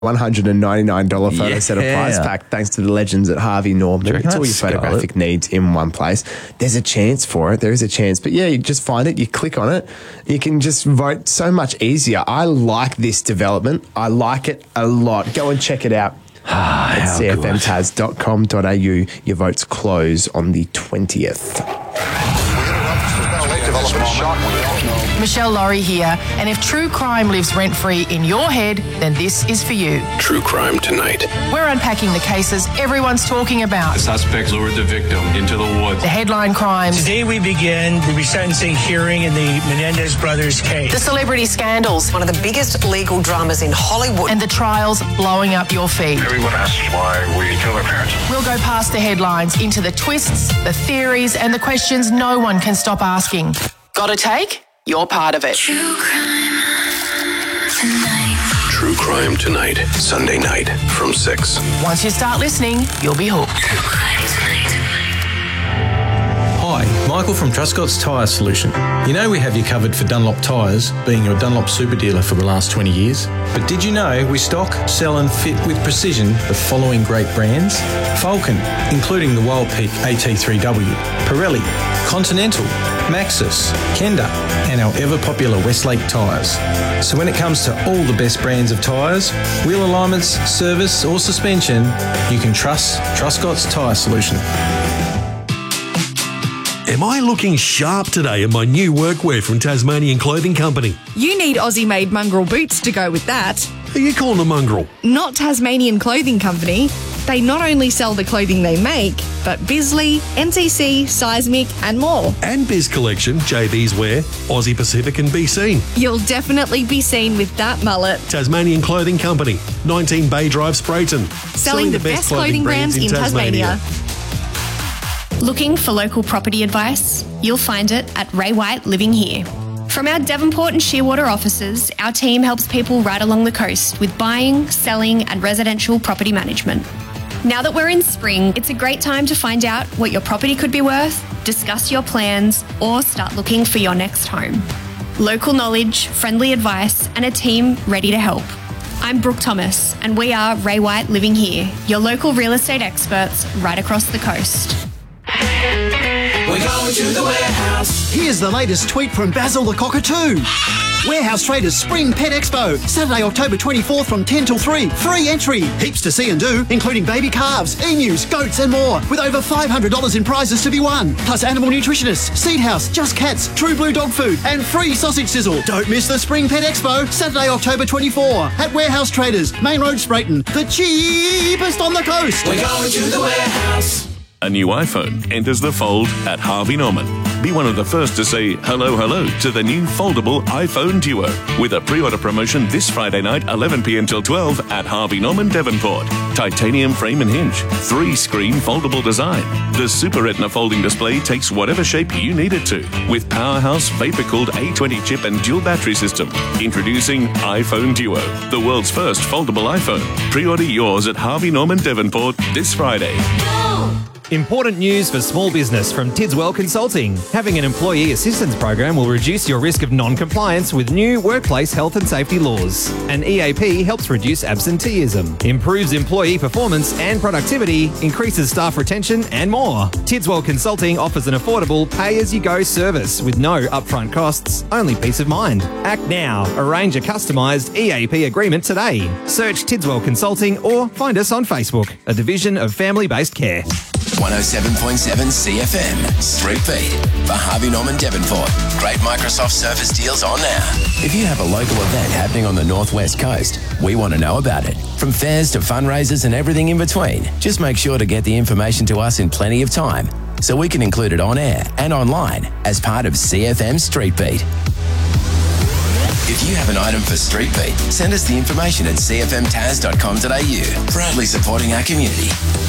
$199 photo set of prize pack thanks to the legends at Harvey Norman. It's all your photographic needs in one place. There's a chance for it. There is a chance. But yeah, you just find it, you click on it, you can just vote so much easier. I like this development. I like it a lot. Go and check it out at cfmtas.com.au. Your votes close on the 20th. Michelle Laurie here, and if true crime lives rent-free in your head, then this is for you. True Crime Tonight. We're unpacking the cases everyone's talking about. The suspect lured the victim into the woods. The headline crimes. Today we begin the resentencing hearing in the Menendez brothers case. The celebrity scandals. One of the biggest legal dramas in Hollywood. And the trials blowing up your feed. Everyone asks why we kill our parents. We'll go past the headlines into the twists, the theories, and the questions no one can stop asking. Got a take? You're part of it. True Crime Tonight, Sunday night from 6. Once you start listening, you'll be hooked. Hi, Michael from Truscott's Tyre Solution. You know we have you covered for Dunlop tyres, being your Dunlop super dealer for the last 20 years. But did you know we stock, sell and fit with precision the following great brands? Vulcan, including the Wild Peak AT3W, Pirelli, Continental, Maxxis, Kenda and our ever-popular Westlake tyres. So when it comes to all the best brands of tyres, wheel alignments, service or suspension, you can trust Truscott's Tyre Solution. Am I looking sharp today in my new workwear from Tasmanian Clothing Company? You need Aussie-made mongrel boots to go with that. Are you calling a mongrel? Not Tasmanian Clothing Company. They not only sell the clothing they make, but Bisley, NCC, Seismic and more. And Biz Collection, JB's Wear, Aussie Pacific and Be Seen. You'll definitely be seen with that mullet. Tasmanian Clothing Company, 19 Bay Drive, Sprayton. Selling the best clothing brands in Tasmania. Looking for local property advice? You'll find it at Ray White Living Here. From our Devonport and Shearwater offices, our team helps people right along the coast with buying, selling and residential property management. Now that we're in spring, it's a great time to find out what your property could be worth, discuss your plans, or start looking for your next home. Local knowledge, friendly advice, and a team ready to help. I'm Brooke Thomas, and we are Ray White Living Here, your local real estate experts right across the coast. We're going to the warehouse. Here's the latest tweet from Basil the Cockatoo. Warehouse Traders Spring Pet Expo, Saturday, October 24th from 10 till 3. Free entry. Heaps to see and do, including baby calves, emus, goats and more, with over $500 in prizes to be won. Plus animal nutritionists, Seed House, Just Cats, True Blue Dog Food and free sausage sizzle. Don't miss the Spring Pet Expo, Saturday, October 24 at Warehouse Traders, Main Road, Sprayton. The cheapest on the coast. We're going to the warehouse. A new iPhone enters the fold at Harvey Norman. Be one of the first to say hello, hello to the new foldable iPhone Duo with a pre-order promotion this Friday night, 11 p.m. till 12 at Harvey Norman, Devonport. Titanium frame and hinge, 3-screen foldable design. The Super Retina folding display takes whatever shape you need it to with Powerhouse vapor-cooled A20 chip and dual battery system. Introducing iPhone Duo, the world's first foldable iPhone. Pre-order yours at Harvey Norman, Devonport this Friday. Important news for small business from Tidswell Consulting. Having an employee assistance program will reduce your risk of non-compliance with new workplace health and safety laws. An EAP helps reduce absenteeism, improves employee performance and productivity, increases staff retention and more. Tidswell Consulting offers an affordable pay-as-you-go service with no upfront costs, only peace of mind. Act now. Arrange a customised EAP agreement today. Search Tidswell Consulting or find us on Facebook, a division of family-based care. 107.7 CFM, Street Beat for Harvey Norman Devonport. Great Microsoft Surface deals on now. If you have a local event happening on the Northwest Coast, we want to know about it. From fairs to fundraisers and everything in between, just make sure to get the information to us in plenty of time so we can include it on air and online as part of CFM Street Beat. If you have an item for Street Beat, send us the information at cfmtas.com.au. Proudly supporting our community.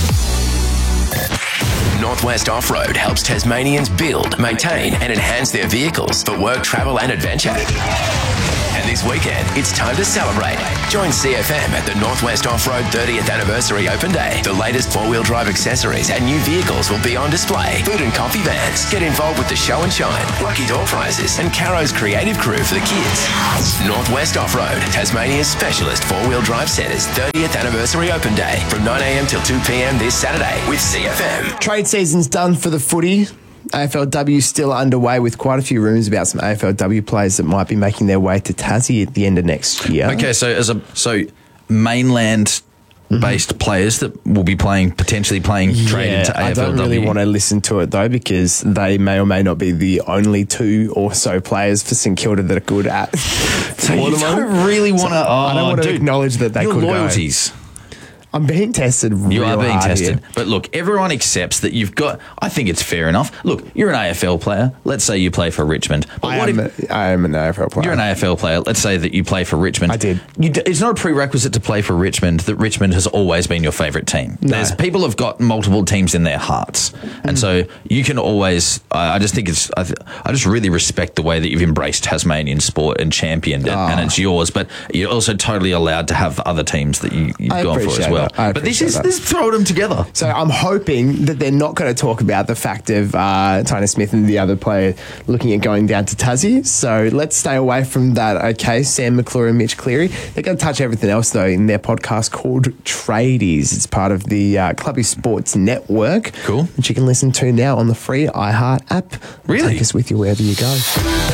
Northwest Off-Road helps Tasmanians build, maintain and enhance their vehicles for work, travel and adventure. And this weekend, it's time to celebrate. Join CFM at the Northwest Off-Road 30th Anniversary Open Day. The latest four-wheel drive accessories and new vehicles will be on display. Food and coffee vans. Get involved with the show and shine, lucky door prizes, and Caro's creative crew for the kids. Northwest Off-Road, Tasmania's specialist four-wheel drive centre's 30th Anniversary Open Day from 9 a.m. till 2 p.m. this Saturday with CFM. Trade season's done for the footy. AFLW still underway with quite a few rumours about some AFLW players that might be making their way to Tassie at the end of next year. Okay, so mainland-based players that will be potentially playing trade into AFLW. I don't really want to listen to it though, because they may or may not be the only 2 or so players for St Kilda that are good at. So you don't really want to. I don't want to acknowledge that they could loyalties. Go. I'm being tested. You are being tested. Here. But look, everyone accepts that you've got. I think it's fair enough. Look, you're an AFL player. Let's say you play for Richmond. But I am an AFL player. You're an AFL player. Let's say that you play for Richmond. I did. It's not a prerequisite to play for Richmond that Richmond has always been your favourite team. No. People have got multiple teams in their hearts, and so you can always. I just think it's. I just really respect the way that you've embraced Tasmanian sport and championed it, and it's yours. But you're also totally allowed to have other teams that you've gone for as well. But this is throw them together. So I'm hoping that they're not going to talk about the fact of Tyner Smith and the other player looking at going down to Tassie. So let's stay away from that, okay? Sam McClure and Mitch Cleary. They're going to touch everything else, though, in their podcast called Tradies. It's part of the Clubby Sports Network. Cool. Which you can listen to now on the free iHeart app. Really? Take us with you wherever you go.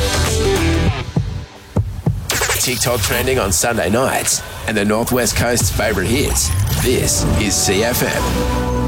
TikTok trending on Sunday nights and the Northwest Coast's favourite hits. This is CFM.